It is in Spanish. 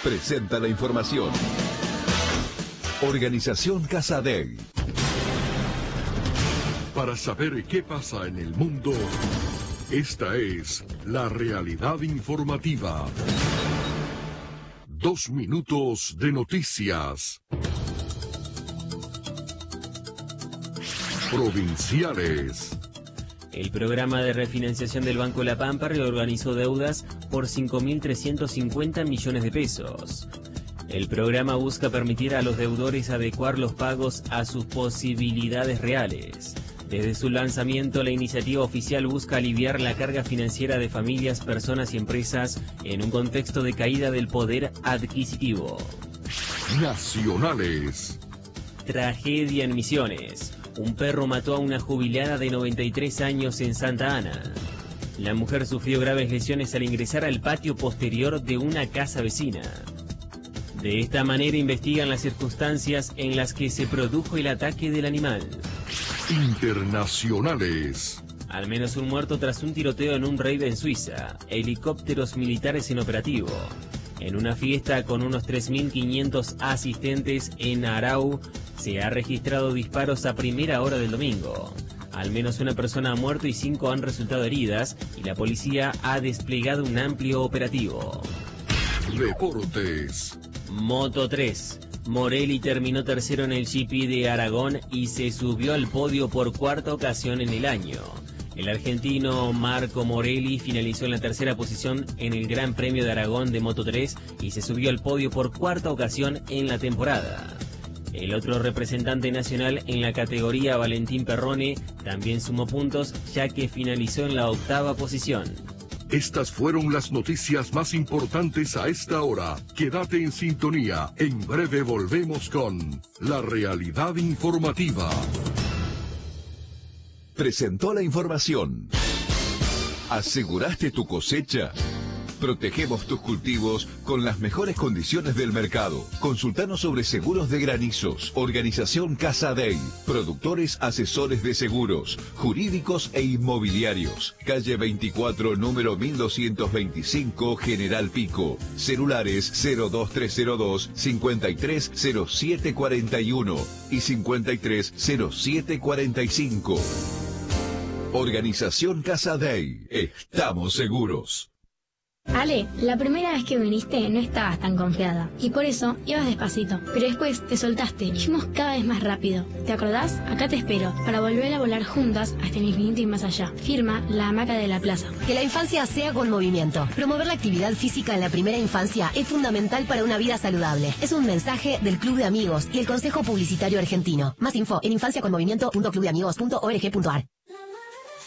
presenta la información. Organización Casadei. Para saber qué pasa en el mundo, esta es la realidad informativa. 2 minutos de noticias. Provinciales. El programa de refinanciación del Banco La Pampa reorganizó deudas por 5.350 millones de pesos. El programa busca permitir a los deudores adecuar los pagos a sus posibilidades reales. Desde su lanzamiento, la iniciativa oficial busca aliviar la carga financiera de familias, personas y empresas en un contexto de caída del poder adquisitivo. Nacionales. Tragedia en Misiones. Un perro mató a una jubilada de 93 años en Santa Ana. La mujer sufrió graves lesiones al ingresar al patio posterior de una casa vecina. De esta manera investigan las circunstancias en las que se produjo el ataque del animal. Internacionales. Al menos un muerto tras un tiroteo en un raid en Suiza. Helicópteros militares en operativo. En una fiesta con unos 3.500 asistentes en Arau, se ha registrado disparos a primera hora del domingo. Al menos una persona ha muerto y 5 han resultado heridas, y la policía ha desplegado un amplio operativo. Deportes. Moto 3. Morelli terminó tercero en el GP de Aragón y se subió al podio por cuarta ocasión en el año. El argentino Marco Morelli finalizó en la tercera posición en el Gran Premio de Aragón de Moto 3 y se subió al podio por cuarta ocasión en la temporada. El otro representante nacional en la categoría, Valentín Perrone, también sumó puntos ya que finalizó en la octava posición. Estas fueron las noticias más importantes a esta hora. Quédate en sintonía. En breve volvemos con la realidad informativa. Presentó la información. ¿Aseguraste tu cosecha? Protegemos tus cultivos con las mejores condiciones del mercado. Consultanos sobre seguros de granizos. Organización Casadei. Productores asesores de seguros, jurídicos e inmobiliarios. Calle 24, número 1225, General Pico. Celulares 02302 530741 y 530745. Organización Casadei. Estamos seguros. Ale, la primera vez que viniste no estabas tan confiada y por eso ibas despacito, pero después te soltaste y fuimos cada vez más rápido. ¿Te acordás? Acá te espero para volver a volar juntas hasta el infinito y más allá. Firma La Hamaca de la Plaza. Que la infancia sea con movimiento. Promover la actividad física en la primera infancia es fundamental para una vida saludable. Es un mensaje del Club de Amigos y el Consejo Publicitario Argentino. Más info en infanciaconmovimiento.clubdeamigos.org.ar.